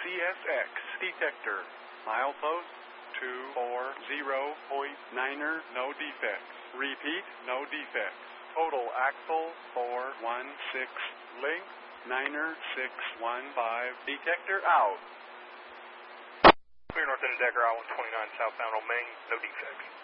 CSX detector. Milepost 240.9er, no defects. Repeat, no defects. Total axle 416. Length 9er 615. Detector out. Clear north end of Decker, I-129 southbound on Main, no defects.